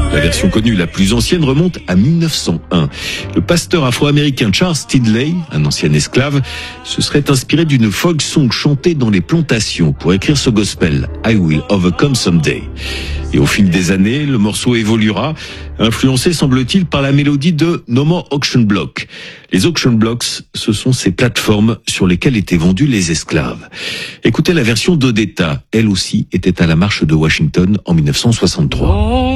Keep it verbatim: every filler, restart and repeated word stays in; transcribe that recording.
La version connue la plus ancienne remonte à mille neuf cent un. Le pasteur afro-américain Charles Tidley, un ancien esclave, se serait inspiré d'une folk song chantée dans les plantations pour écrire ce gospel, I Will Overcome Someday. Et au fil des années, le morceau évoluera, influencé semble-t-il par la mélodie de No More Auction Block. Les auction blocks, ce sont ces plateformes sur lesquelles étaient vendus les esclaves. Écoutez la version d'Odetta, elle aussi était à la marche de Washington en mille neuf cent soixante-trois.